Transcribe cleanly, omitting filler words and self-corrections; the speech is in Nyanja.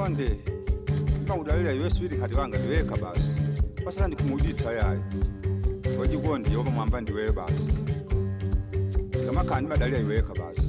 Chonde ngakudalira iwe swiri khati wanga ndiweka basi pasana ndikumuditsa yayi wachikondi yopa mwamba ndiweyo basi ngamakhani madalira iweka basi